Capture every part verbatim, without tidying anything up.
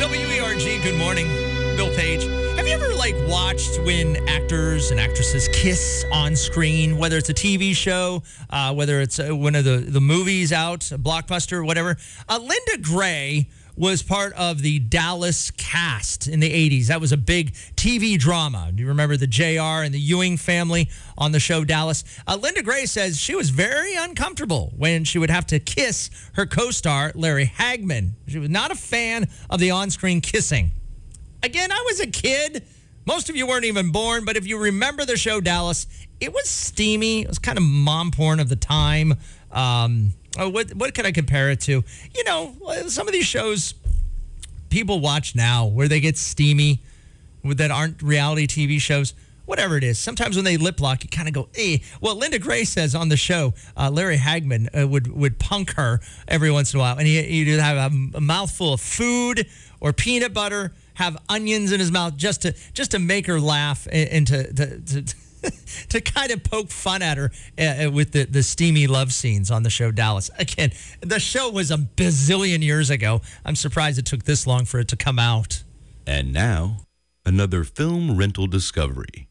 W E R G, good morning. Bill Page. Have you ever, like, watched when actors and actresses kiss on screen, whether it's a T V show, uh, whether it's uh, one of the, the movies out, a blockbuster, whatever? Uh, Linda Gray was part of the Dallas cast in the eighties. That was a big T V drama. Do you remember the J R and the Ewing family on the show Dallas? Uh, Linda Gray says she was very uncomfortable when she would have to kiss her co-star, Larry Hagman. She was not a fan of the on-screen kissing. Again, I was a kid. Most of you weren't even born, but if you remember the show Dallas, it was steamy. It was kind of mom porn of the time. Um... Oh, what what could I compare it to? You know, some of these shows people watch now where they get steamy that aren't reality T V shows, whatever it is. Sometimes when they lip lock, you kind of go, eh. Well, Linda Gray says on the show, uh, Larry Hagman uh, would, would punk her every once in a while. And he, he'd have a, a mouthful of food or peanut butter, have onions in his mouth just to just to make her laugh and, and to... to, to to kind of poke fun at her uh, with the, the steamy love scenes on the show Dallas. Again, the show was a bazillion years ago. I'm surprised it took this long for it to come out. And now, another film rental discovery.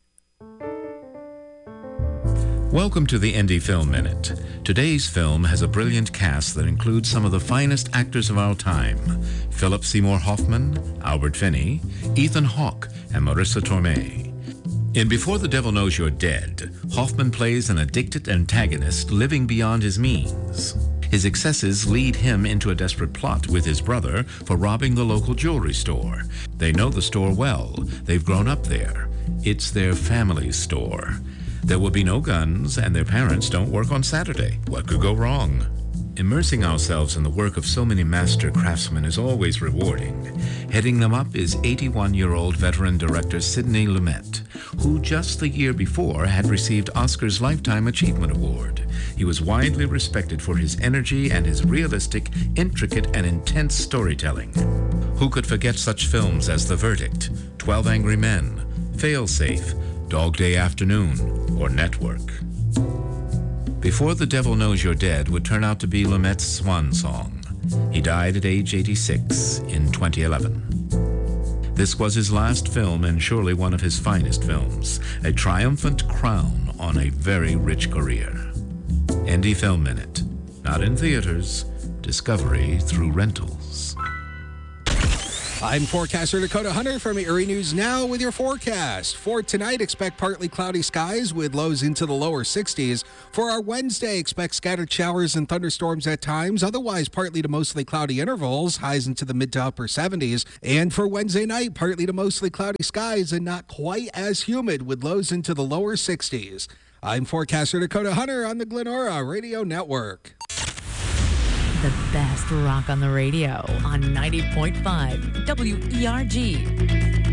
Welcome to the Indie Film Minute. Today's film has a brilliant cast that includes some of the finest actors of our time. Philip Seymour Hoffman, Albert Finney, Ethan Hawke, and Marissa Tomei. In Before the Devil Knows You're Dead, Hoffman plays an addicted antagonist living beyond his means. His excesses lead him into a desperate plot with his brother for robbing the local jewelry store. They know the store well. They've grown up there. It's their family's store. There will be no guns, and their parents don't work on Saturday. What could go wrong? Immersing ourselves in the work of so many master craftsmen is always rewarding. Heading them up is eighty-one-year-old veteran director Sidney Lumet, who just the year before had received Oscar's Lifetime Achievement Award. He was widely respected for his energy and his realistic, intricate, and intense storytelling. Who could forget such films as The Verdict, Twelve Angry Men, Failsafe, Dog Day Afternoon, or Network? Before the Devil Knows You're Dead would turn out to be Lumet's swan song. He died at age eighty-six in twenty eleven. This was his last film and surely one of his finest films, a triumphant crown on a very rich career. Indie Film Minute. Not in theaters, discovery through rentals. I'm forecaster Dakota Hunter from Erie News Now with your forecast. For tonight, expect partly cloudy skies with lows into the lower sixties. For our Wednesday, expect scattered showers and thunderstorms at times. Otherwise, partly to mostly cloudy intervals, highs into the mid to upper seventies. And for Wednesday night, partly to mostly cloudy skies and not quite as humid with lows into the lower sixties. I'm forecaster Dakota Hunter on the Glenora Radio Network. The best rock on the radio on ninety point five W E R G.